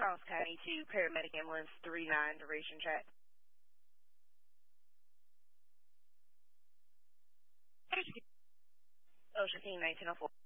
Charles County to paramedic ambulance 39 duration check. Ocean King 1904.